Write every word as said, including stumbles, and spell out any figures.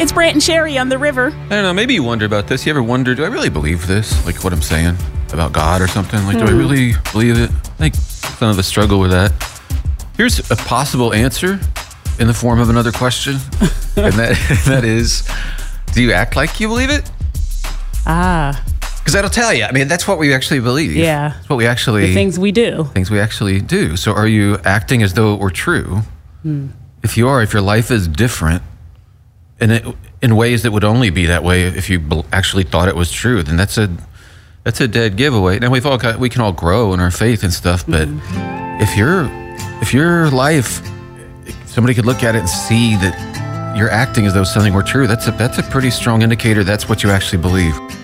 It's Brant and Sherry on the river. I don't know, maybe you wonder about this. You ever wonder, do I really believe this? Like what I'm saying about God or something? Like, mm. do I really believe it? I think some of us struggle with that. Here's a possible answer in the form of another question. and that that is, do you act like you believe it? Ah. Because that'll tell you. I mean, that's what we actually believe. Yeah. That's what we actually... The things we do. Things we actually do. So are you acting as though it were true? Hmm. If you are, if your life is different, and it, in ways that would only be that way if you bel- actually thought it was true, then that's a that's a dead giveaway. Now we've all got, we can all grow in our faith and stuff, but mm-hmm. if your if your life, somebody could look at it and see that you're acting as though something were true, that's a that's a pretty strong indicator that's what you actually believe.